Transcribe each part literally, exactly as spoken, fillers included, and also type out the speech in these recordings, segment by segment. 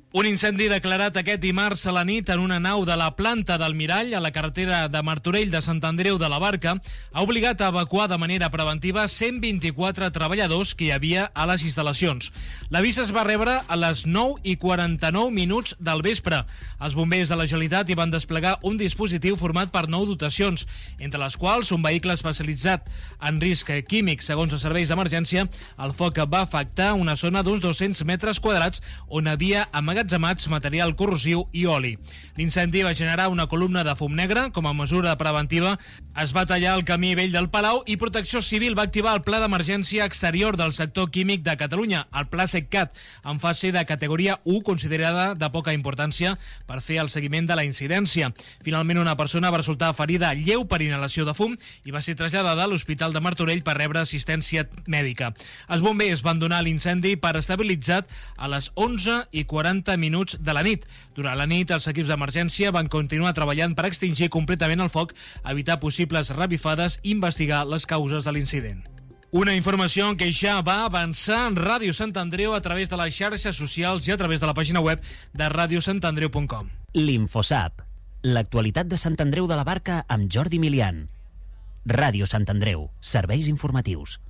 Un incendi declarat aquest dimarts a la nit en una nau de la planta del Mirall a la carretera de Martorell de Sant Andreu de la Barca ha obligat a evacuar de manera preventiva cent vint-i-quatre treballadors que hi havia a les instal·lacions. L'avís es va rebre a les nou i quaranta-nou minuts del vespre. Els bombers de la Generalitat hi van desplegar un dispositiu format per nou dotacions, entre les quals un vehicle especialitzat en risc químic. Segons els serveis d'emergència, el foc va afectar una zona d'uns dos-cents metres quadrats on havia amagat emmagatzemats material corrosiu i oli. L'incendi va generar una columna de fum negre. Com a mesura preventiva, es va tallar el camí vell del Palau i Protecció Civil va activar el Pla d'Emergència Exterior del Sector Químic de Catalunya, el Pla SECCAT, en fase de categoria u, considerada de poca importància per fer el seguiment de la incidència. Finalment, una persona va resultar ferida lleu per inhalació de fum i va ser traslladada a l'Hospital de Martorell per rebre assistència mèdica. Els bombers van donar l'incendi per estabilitzat a les onze i quaranta minuts de la nit. Durant la nit, els equips d'emergència van continuar treballant per extingir completament el foc, evitar possibles revifades i investigar les causes de l'incident. Una informació que ja va avançar en Ràdio Sant Andreu a través de les xarxes socials i a través de la pàgina web de radio sant andreu punt com. L'Infosap, l'actualitat de Sant Andreu de la Barca amb Jordi Milian. Ràdio Sant Andreu, serveis informatius.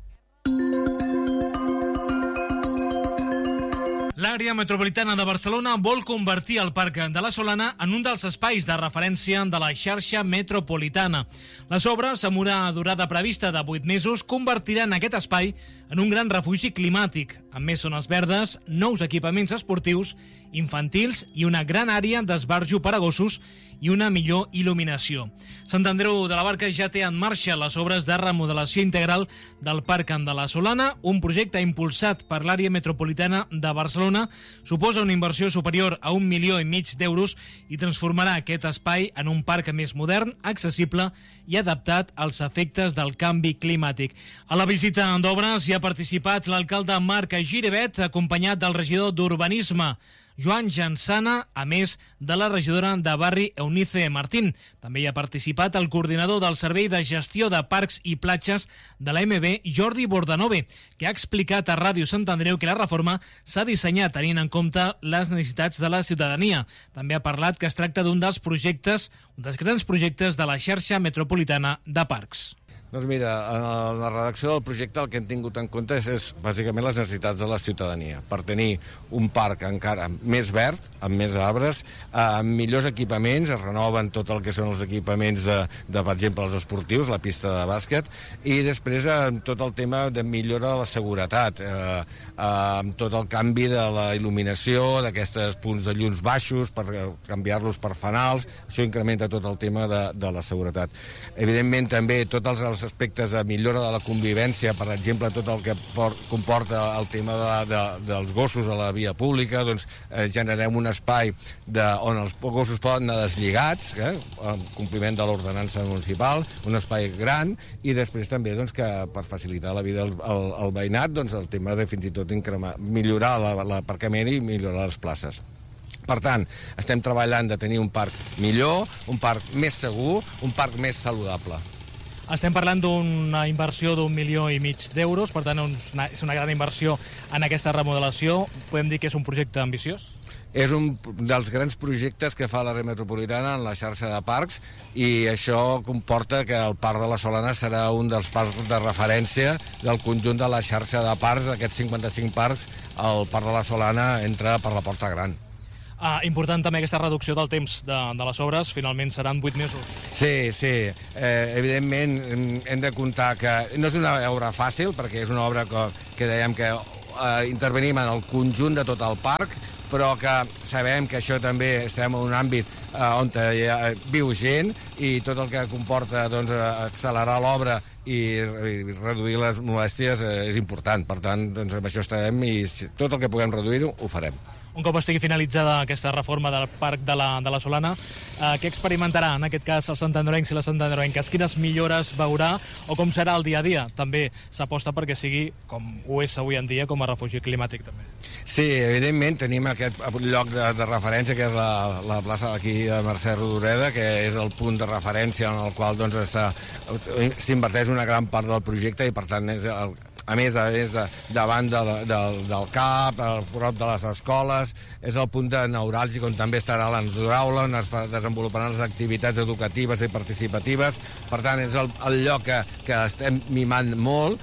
L'àrea metropolitana de Barcelona vol convertir el Parc de la Solana en un dels espais de referència de la xarxa metropolitana. Les obres, amb una durada prevista de vuit mesos, convertiran aquest espai en un gran refugi climàtic, amb més zones verdes, nous equipaments esportius, infantils i una gran àrea d'esbarjo per a gossos i una millor il·luminació. Sant Andreu de la Barca ja té en marxa les obres de remodelació integral del Parc de la Solana, un projecte impulsat per l'àrea metropolitana de Barcelona. Suposa una inversió superior a un milió i mig d'euros i transformarà aquest espai en un parc més modern, accessible i adaptat als efectes del canvi climàtic. A la visita d'obres hi ha participat l'alcalde Marc Giribet, acompanyat del regidor d'Urbanisme, Joan Jansana, a més de la regidora de Barri, Eunice Martín. També hi ha participat el coordinador del Servei de Gestió de Parcs i Platges de la M B, Jordi Bordanove, que ha explicat a Ràdio Sant Andreu que la reforma s'ha dissenyat tenint en compte les necessitats de la ciutadania. També ha parlat que es tracta d'un dels projectes, un dels grans projectes de la xarxa metropolitana de parcs. Doncs mira, en la redacció del projecte el que hem tingut en compte és, és bàsicament les necessitats de la ciutadania, per tenir un parc encara més verd, amb més arbres, amb millors equipaments, es renoven tot el que són els equipaments de, de per exemple, els esportius, la pista de bàsquet, i després amb tot el tema de millora de la seguretat, eh, amb tot el canvi de la il·luminació, d'aquests punts de llums baixos, per canviar-los per fanals, això incrementa tot el tema de, de la seguretat. Evidentment també tots els els aspectes de millora de la convivència, per exemple, tot el que por, comporta el tema de, de, dels gossos a la via pública, doncs eh, generem un espai de, on els gossos poden anar deslligats, eh, en compliment de l'ordenança municipal, un espai gran, i després també doncs, que per facilitar la vida al, al, al veïnat, doncs, el tema de fins i tot millorar l'aparcament i millorar les places. Per tant, estem treballant de tenir un parc millor, un parc més segur, un parc més saludable. Estem parlant d'una inversió d'un milió i mig d'euros, per tant és una, és una gran inversió en aquesta remodelació. Podem dir que és un projecte ambiciós? És un dels grans projectes que fa l'àrea metropolitana en la xarxa de parcs, i això comporta que el Parc de la Solana serà un dels parcs de referència del conjunt de la xarxa de parcs. D'aquests cinquanta-cinc parcs, el Parc de la Solana entra per la porta gran. Ah, important també aquesta reducció del temps de, de les obres, finalment seran vuit mesos. Sí, sí, eh, evidentment hem de comptar que no és una obra fàcil, perquè és una obra que, que dèiem que eh, intervenim en el conjunt de tot el parc, però que sabem que això també estem en un àmbit eh, on hi ha, viu gent, i tot el que comporta doncs, accelerar l'obra i, i reduir les molèsties eh, és important. Per tant, doncs, amb això estarem, i tot el que puguem reduir-ho ho farem. Un cop estigui finalitzada aquesta reforma del Parc de la, de la Solana, eh, què experimentarà, en aquest cas, els santandreuencs i les santandreuenques? Quines millores veurà o com serà el dia a dia? També s'aposta perquè sigui, com ho és avui en dia, com a refugi climàtic, també. Sí, evidentment, tenim aquest lloc de, de referència, que és la, la plaça d'aquí de Mercè Rodoreda, que és el punt de referència en el qual doncs, s'inverteix una gran part del projecte, i per tant és el, a més, a més de, davant de, de, del C A P, al prop de les escoles, és el punt de neuràlgic on també estarà la aula, on es desenvoluparan les activitats educatives i participatives. Per tant, és el, el lloc que, que estem mimant molt,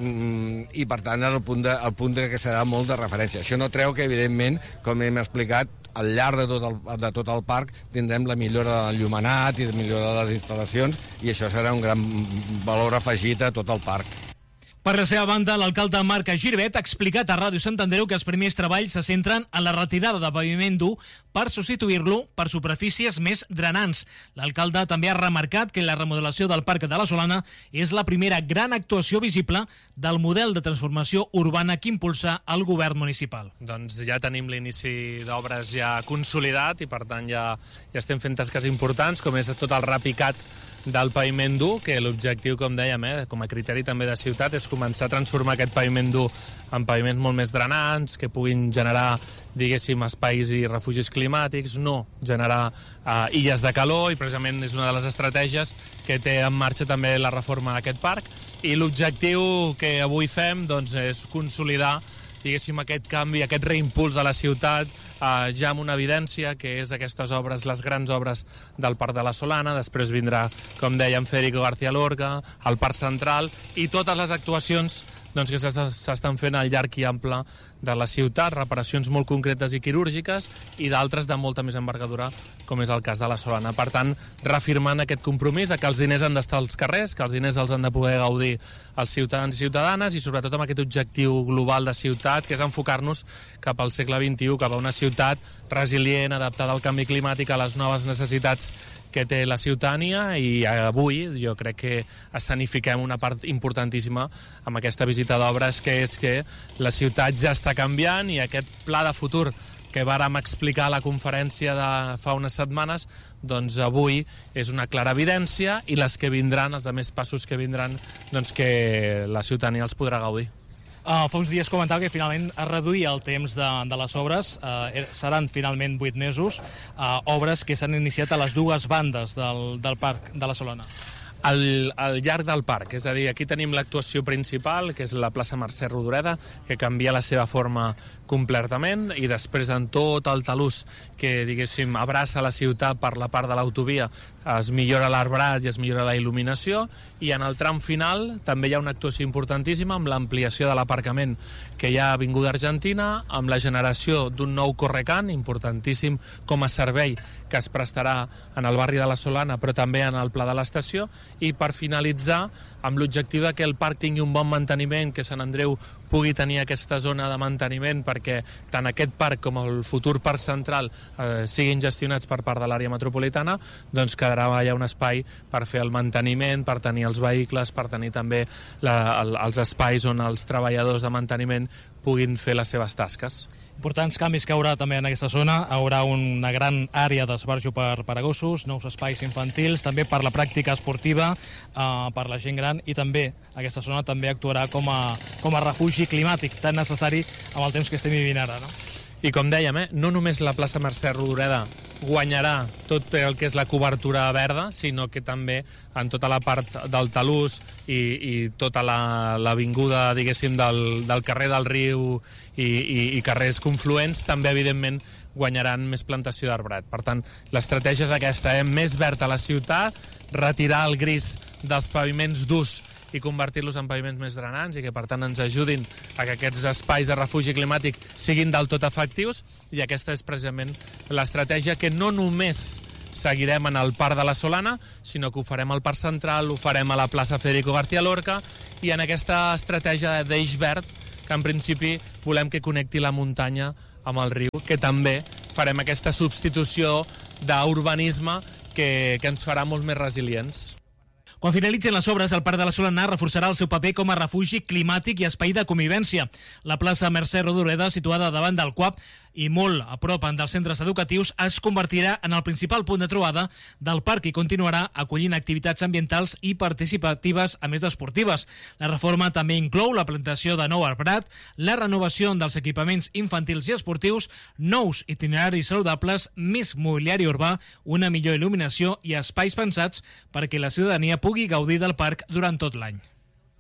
i per tant el punt, de, el punt de que serà molt de referència. Això no treu que, evidentment, com hem explicat, al llarg de tot, el, de tot el parc tindrem la millora de l'enllumenat i la millora de les instal·lacions, i això serà un gran valor afegit a tot el parc. Per la seva banda, l'alcalde Marc Girbet ha explicat a Ràdio Sant Andreu que els primers treballs se centren en la retirada de paviment dur per substituir-lo per superfícies més drenants. L'alcalde també ha remarcat que la remodelació del Parc de la Solana és la primera gran actuació visible del model de transformació urbana que impulsa el govern municipal. Doncs ja tenim l'inici d'obres ja consolidat i per tant ja, ja estem fent tasques importants, com és tot el repicat del paviment dur, que l'objectiu, com dèiem, eh, com a criteri també de ciutat, és començar a transformar aquest paviment dur en paviments molt més drenants, que puguin generar, diguéssim, espais i refugis climàtics, no generar eh, illes de calor, i precisament és una de les estratègies que té en marxa també la reforma d'aquest parc. I l'objectiu que avui fem, doncs, és consolidar, diguéssim, aquest canvi, aquest reimpuls de la ciutat, eh, ja amb una evidència, que és aquestes obres, les grans obres del Parc de la Solana. Després vindrà, com dèiem, Federico García Lorca, el Parc Central, i totes les actuacions doncs, que s'estan fent al llarg i ample de la ciutat, reparacions molt concretes i quirúrgiques, i d'altres de molta més envergadura, com és el cas de la Solana. Per tant, reafirmant aquest compromís de que els diners han d'estar als carrers, que els diners els han de poder gaudir els ciutadans i ciutadanes, i sobretot amb aquest objectiu global de ciutat, que és enfocar-nos cap al segle vint-i-u, cap a una ciutat resilient, adaptada al canvi climàtic, a les noves necessitats que té la ciutadania. I avui jo crec que escenifiquem una part importantíssima amb aquesta visita d'obres, que és que la ciutat ja està canviant, i aquest pla de futur que vàrem explicar a la conferència de fa unes setmanes, doncs avui és una clara evidència, i les que vindran, els altres passos que vindran, doncs que la ciutadania els podrà gaudir. Uh, fa uns dies comentava que finalment es reduïa el temps de, de les obres, uh, seran finalment vuit mesos, uh, obres que s'han iniciat a les dues bandes del, del Parc de la Solana. Al, al llarg del parc, és a dir, aquí tenim l'actuació principal, que és la plaça Mercè Rodoreda, que canvia la seva forma completament, i després en tot el talús que, diguéssim, abraça la ciutat per la part de l'autovia, es millora l'arbrat i es millora la il·luminació, i en el tram final també hi ha una actuació importantíssima amb l'ampliació de l'aparcament que hi ha a Avinguda Argentina, amb la generació d'un nou correcant, importantíssim com a servei que es prestarà en el barri de la Solana, però també en el Pla de l'Estació, i per finalitzar amb l'objectiu de que el parc tingui un bon manteniment, que Sant Andreu pugui tenir aquesta zona de manteniment perquè tant aquest parc com el futur parc central eh, siguin gestionats per part de l'àrea metropolitana, doncs quedarà allà un espai per fer el manteniment, per tenir els vehicles, per tenir també la, el, els espais on els treballadors de manteniment puguin fer les seves tasques. Importants canvis que hi haurà també en aquesta zona. Hi haurà una gran àrea d'esbarjo per, per a gossos, nous espais infantils, també per la pràctica esportiva, eh, per la gent gran, i també aquesta zona també actuarà com a, com a refugi climàtic, tan necessari amb el temps que estem vivint ara, no? I com dèiem, eh, no només la plaça Mercè Rodoreda guanyarà tot el que és la cobertura verda, sinó que també en tota la part del talús i, i tota l'avinguda, la, diguéssim, del, del carrer del Riu i, i, i carrers confluents, també, evidentment, guanyaran més plantació d'arbrat. Per tant, l'estratègia és aquesta, eh? Més verd a la ciutat, retirar el gris dels paviments durs i convertir-los en paviments més drenants, i que per tant ens ajudin a que aquests espais de refugi climàtic siguin del tot efectius. I aquesta és precisament l'estratègia que no només seguirem en el Parc de la Solana, sinó que ho farem al Parc Central, ho farem a la plaça Federico García Lorca, i en aquesta estratègia d'eix verd, que en principi volem que connecti la muntanya amb el riu, que també farem aquesta substitució d'urbanisme que, que ens farà molt més resilients. Quan finalitzin les obres, el Parc de la Solana reforçarà el seu paper com a refugi climàtic i espai de convivència. La plaça Mercè Rodoreda, situada davant del C U A P i molt a prop dels centres educatius, es convertirà en el principal punt de trobada del parc i continuarà acollint activitats ambientals i participatives, a més d'esportives. La reforma també inclou la plantació de nou arbrat, la renovació dels equipaments infantils i esportius, nous itineraris saludables, més mobiliari urbà, una millor il·luminació i espais pensats perquè la ciutadania pugui gaudir del parc durant tot l'any.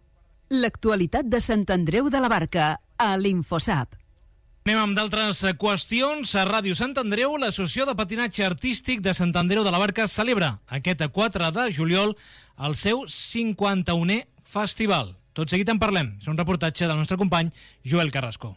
L'actualitat de Sant Andreu de la Barca, a l'Infosap. Anem amb d'altres qüestions. A Ràdio Sant Andreu, l'Associació de Patinatge Artístic de Sant Andreu de la Barca celebra aquest quatre de juliol el seu cinquanta-unè festival. Tot seguit en parlem. És un reportatge del nostre company Joel Carrasco.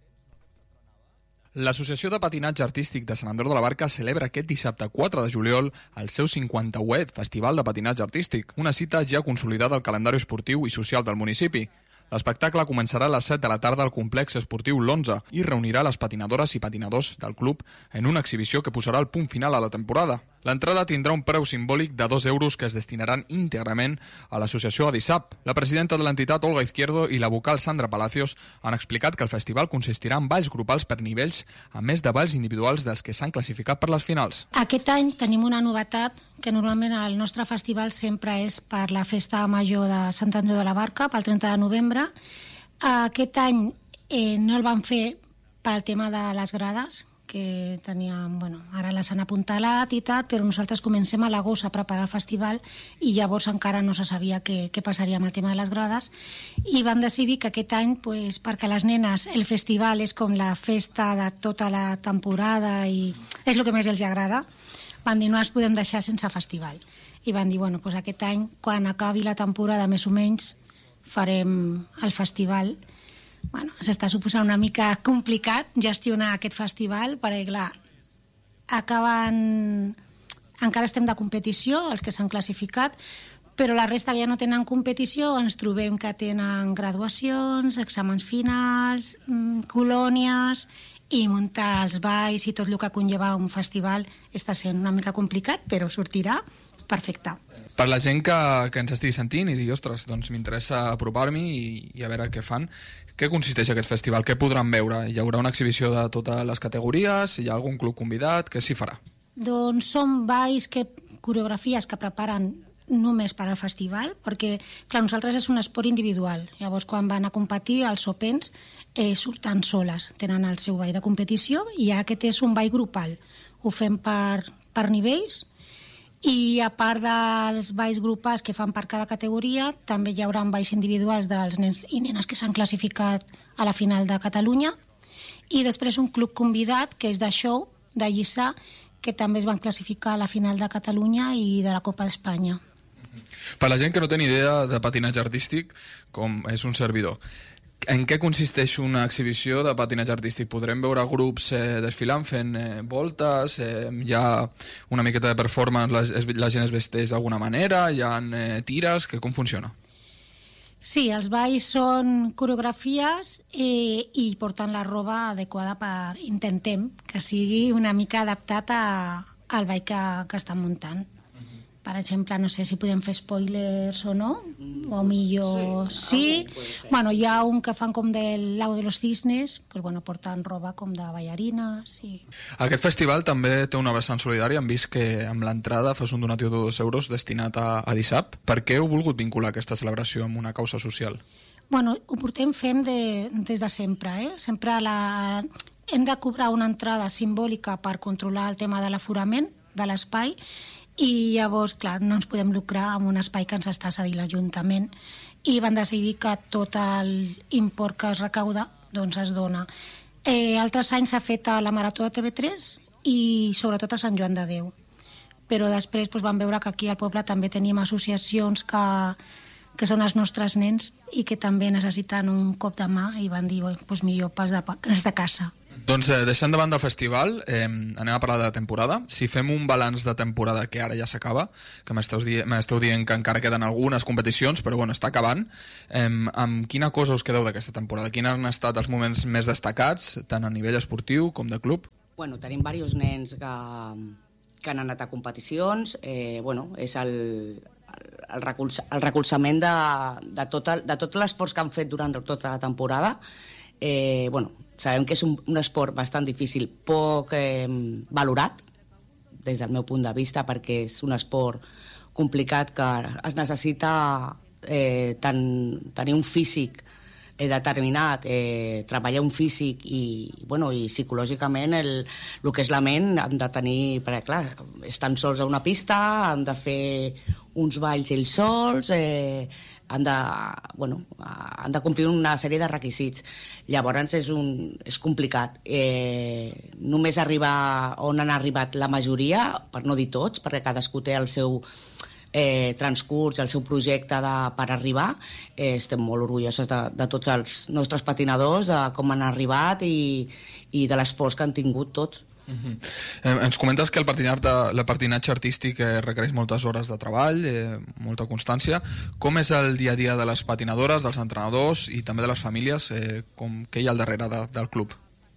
L'Associació de Patinatge Artístic de Sant Andreu de la Barca celebra aquest dissabte quatre de juliol el seu cinquantauè Festival de Patinatge Artístic, una cita ja consolidada al calendari esportiu i social del municipi. L'espectacle començarà a les set de la tarda al complex esportiu l'onze i reunirà les patinadores i patinadors del club en una exhibició que posarà el punt final a la temporada. L'entrada tindrà un preu simbòlic de dos euros que es destinaran íntegrament a l'associació ADISAP. La presidenta de l'entitat, Olga Izquierdo, i la vocal Sandra Palacios han explicat que el festival consistirà en balls grupals per nivells, a més de balls individuals dels que s'han classificat per les finals. Aquest any tenim una novetat, que normalment el nostre festival sempre és per la festa major de Sant Andreu de la Barca, pel trenta de novembre. Aquest any eh, no el vam fer pel tema de les grades, que teníem, bueno, ara les han apuntalat i tal, però nosaltres comencem a l'agost a preparar el festival i llavors encara no se sabia què, què passaria amb el tema de les grades i vam decidir que aquest any, pues, perquè a les nenes el festival és com la festa de tota la temporada i és el que més els agrada, van dir no els podem deixar sense festival i van dir, bueno, pues aquest any quan acabi la temporada més o menys farem el festival. Bueno, s'està suposant una mica complicat gestionar aquest festival perquè, clar, acaben... encara estem de competició, els que s'han classificat, però la resta que ja no tenen competició ens trobem que tenen graduacions, exàmens finals, colònies, i muntar els balls i tot el que conlleva un festival està sent una mica complicat, però sortirà perfecte. Per la gent que, que ens estigui sentint i dir, ostres, doncs m'interessa apropar-m'hi i, i a veure què fan, què consisteix aquest festival? Què podran veure? Hi haurà una exhibició de totes les categories? Hi ha algun club convidat? Què s'hi farà? Doncs són balls, que, coreografies que preparen només per al festival, perquè clar, nosaltres és un esport individual. Llavors, quan van a competir, els opens eh, surten soles, tenen el seu ball de competició i aquest és un ball grupal. Ho fem per, per nivells i a part dels balls grupals que fan per cada categoria, també hi haurà balls individuals dels nens i nenes que s'han classificat a la final de Catalunya i després un club convidat que és de show, de Lliçà, que també es van classificar a la final de Catalunya i de la Copa d'Espanya. Per la gent que no té ni idea de patinatge artístic, com és un servidor, en què consisteix una exhibició de patinatge artístic? Podrem veure grups eh, desfilant, fent eh, voltes, eh, hi ha una miqueta de performance, la, es, la gent es vesteix d'alguna manera, hi ha eh, tires, que, com funciona? Sí, els balls són coreografies eh, i portant la roba adequada per... Intentem que sigui una mica adaptat a, al ball que, que estan muntant. Per exemple, no sé si podem fer spoilers o no, o millor sí. sí. Bueno, hi ha un que fan com del Lago de los Cisnes, pues bueno, portant roba com de ballarina, sí. Aquest festival també té una vessant solidària. Hem vist que amb l'entrada fas un donatiu de dos euros destinat a, a DISAP. Per què heu volgut vincular aquesta celebració amb una causa social? Bueno, ho portem fem de, des de sempre, eh? Sempre la... hem de cobrar una entrada simbòlica per controlar el tema de l'aforament de l'espai i llavors, clar, no ens podem lucrar amb un espai que ens està cedint l'Ajuntament i van decidir que tot l'import que es recauda doncs es dona. Eh, altres anys s'ha fet a la Marató de T V tres i sobretot a Sant Joan de Déu. Però després doncs, vam veure que aquí al poble també tenim associacions que, que són els nostres nens i que també necessiten un cop de mà i van dir, doncs millor pas de, pas de casa. Doncs eh, deixant de banda el festival, eh, anem a parlar de temporada. Si fem un balanç de temporada que ara ja s'acaba, que m'esteu di dient que encara queden algunes competicions, però bueno, està acabant, eh, amb quina cosa us quedeu d'aquesta temporada? Quins han estat els moments més destacats, tant a nivell esportiu com de club? Bueno, tenim diversos nens que, que han anat a competicions, eh, bueno, és el, el, recolza, el recolzament de, de, tot el, de tot l'esforç que han fet durant tota la temporada. Eh, bueno, sabem que és un, un esport bastant difícil, poc eh, valorat, des del meu punt de vista, perquè és un esport complicat que es necessita eh, tant, tenir un físic eh, determinat, eh, treballar un físic i, bueno, i psicològicament el, el que és la ment hem de tenir, perquè clar, estan sols a una pista, han de fer uns balls ells sols, eh, han de, bueno, han de complir una sèrie de requisits. Llavors és, un, és complicat. Eh, només arribar on han arribat la majoria, per no dir tots, perquè cadascú té el seu eh, transcurs, el seu projecte de, per arribar. Eh, estem molt orgullosos de, de tots els nostres patinadors, de com han arribat i, i de l'esforç que han tingut tots. Uh-huh. eh, ens comentes que el patinatge, el patinatge artístic eh, requereix moltes hores de treball, eh, molta constància. Com és el dia a dia de les patinadores, dels entrenadors i també de les famílies? Eh, com, què hi ha al darrere de, del club?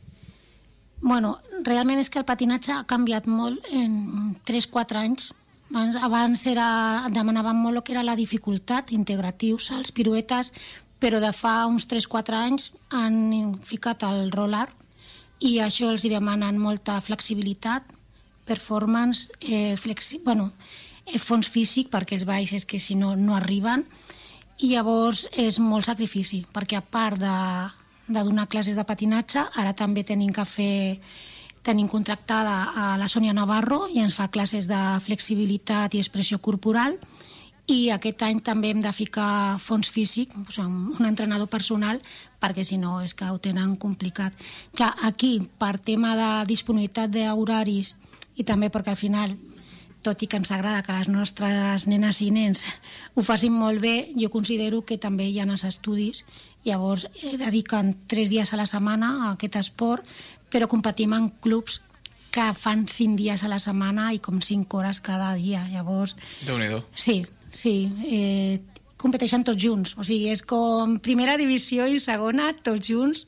Bueno, realment és que el patinatge ha canviat molt en tres quatre anys. Abans, abans era, demanaven molt el que era la dificultat, integratius, salts, piruetes, però de fa uns tres quatre anys han ficat el roller i això els demanen molta flexibilitat, performance, eh, flexi bueno, eh, fons físic, perquè els balls és que si no, no arriben, i llavors és molt sacrifici, perquè a part de, de donar classes de patinatge, ara també tenim que fer, tenim contractada a la Sònia Navarro i ens fa classes de flexibilitat i expressió corporal, i aquest any també hem de ficar fons físic, o sigui, un entrenador personal, perquè si no és que ho tenen complicat. Clar, aquí, per tema de disponibilitat d'horaris i també perquè al final, tot i que ens agrada que les nostres nenes i nens ho facin molt bé, jo considero que també hi ha els estudis, llavors eh, dediquen tres dies a la setmana a aquest esport, però competim en clubs que fan cinc dies a la setmana i com cinc hores cada dia, llavors... Déu-n'hi-do. Sí, sí, eh, competeixen tots junts, o sigui, és com primera divisió i segona, tots junts,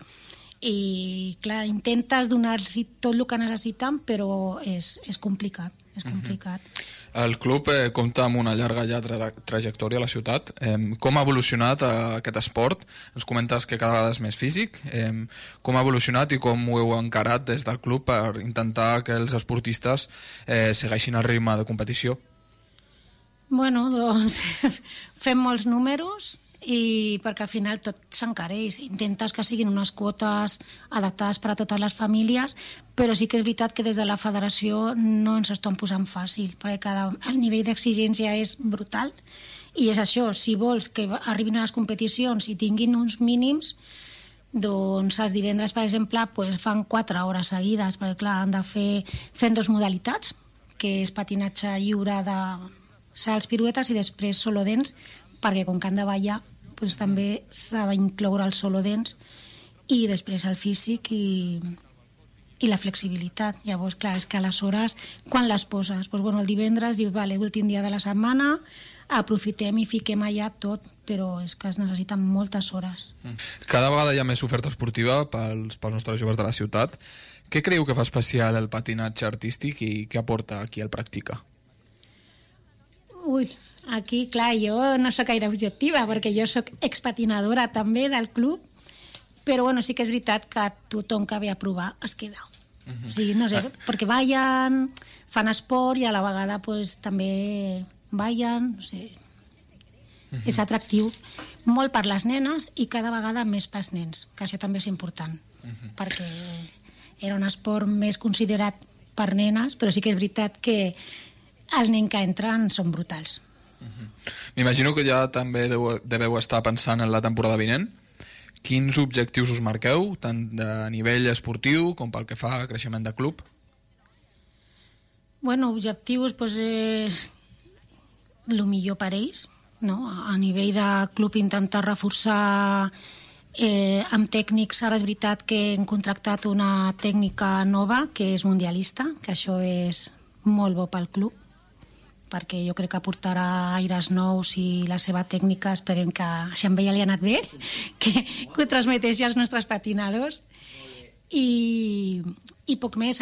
i clar, intentes donar-los tot el que necessiten, però és, és complicat, és complicat. Uh-huh. El club eh, compta amb una llarga ja tra trajectòria a la ciutat. Eh, com ha evolucionat eh, aquest esport? Ens comentes que cada vegada és més físic. Eh, com ha evolucionat i com ho heu encarat des del club per intentar que els esportistes eh, segueixin el ritme de competició? Bueno, doncs fem molts números i perquè al final tot s'encareix. Intentes que siguin unes quotes adaptades per a totes les famílies, però sí que és veritat que des de la federació no ens estan posant fàcil, perquè cada, el nivell d'exigència és brutal i és això, si vols que arribin a les competicions i tinguin uns mínims, doncs els divendres, per exemple, pues, fan quatre hores seguides, perquè clar, han de fer fent dos modalitats, que és patinatge lliure de salts, piruetes i després solo dance, perquè com que han de ballar doncs també s'ha d'incloure el solo dance i després el físic i, i la flexibilitat. Llavors, clar, és que aleshores, quan les poses? Doncs, bueno, el divendres dius, vale, últim dia de la setmana, aprofitem i fiquem allà tot, però és que es necessiten moltes hores. Cada vegada hi ha més oferta esportiva pels, pels nostres joves de la ciutat. Què creieu que fa especial el patinatge artístic i què aporta aquí al practicar? Ui, aquí, clar, jo no sóc gaire objectiva, perquè jo sóc expatinadora també del club, però bueno, sí que és veritat que tothom que ve a provar es queda. Uh-huh. Sí, no sé, perquè ballen, fan esport i a la vegada pues, també ballen, no sé... Uh-huh. És atractiu molt per les nenes i cada vegada més pels nens, que això també és important, uh-huh. perquè era un esport més considerat per nenes, però sí que és veritat que els nens que entren són brutals. Uh-huh. M'imagino que ja també deu, deveu estar pensant en la temporada vinent. Quins objectius us marqueu, tant a nivell esportiu com pel que fa a creixement de club? Bueno, objectius, doncs, és el millor per ells, no? A nivell de club intentar reforçar eh, amb tècnics. Ara és veritat que hem contractat una tècnica nova que és mundialista, que això és molt bo pel club, perquè jo crec que aportarà aires nous i la seva tècnica, esperem que si amb ella li ha anat bé, que, que ho transmeteixi als nostres patinadors. I, i poc més,